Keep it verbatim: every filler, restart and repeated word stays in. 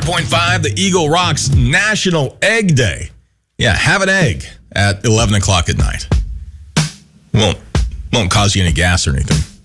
point five, the Eagle Rocks National Egg Day. Yeah, have an egg at eleven o'clock at night. Won't, won't cause you any gas or anything.